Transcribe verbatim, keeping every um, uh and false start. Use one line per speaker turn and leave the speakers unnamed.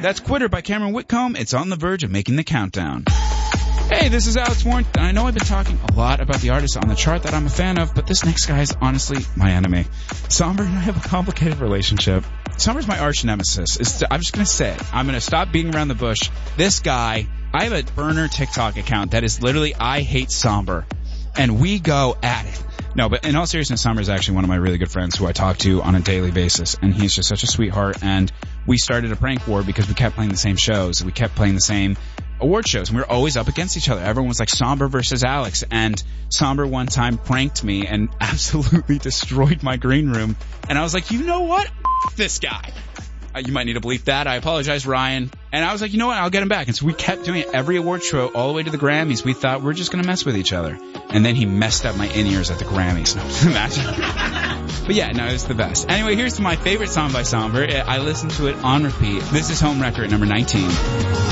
That's Quitter by Cameron Whitcomb. It's on the verge of making the countdown. Hey, this is Alex Warren, and I know I've been talking a lot about the artists on the chart that I'm a fan of, but this next guy is honestly my enemy. Somber and I have a complicated relationship. Somber's my arch nemesis. It's, I'm just going to say it. I'm going to stop beating around the bush. This guy, I have a burner TikTok account that is literally I hate Somber, and we go at it. No, but in all seriousness, Somber is actually one of my really good friends who I talk to on a daily basis, and he's just such a sweetheart, and we started a prank war because we kept playing the same shows. We kept playing the same award shows, and we were always up against each other. Everyone was like Somber versus Alex, and Somber one time pranked me and absolutely destroyed my green room, and I was like, you know what? F- this guy. Uh, you might need to bleep that. I apologize, Ryan. And I was like, you know what? I'll get him back. And so we kept doing it every award show all the way to the Grammys. We thought we're just going to mess with each other. And then he messed up my in-ears at the Grammys. Imagine. But yeah, no, it was the best. Anyway, here's my favorite song by Somber. I listened to it on repeat. This is Home Record number nineteen.